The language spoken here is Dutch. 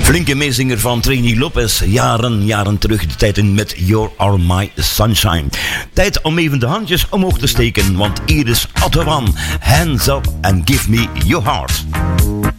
Flinke meezinger van Trini Lopez. Jaren terug de tijd in met You Are My Sunshine. Tijd om even de handjes omhoog te steken. Want hier is Otto Wan. Hands up and give me your heart.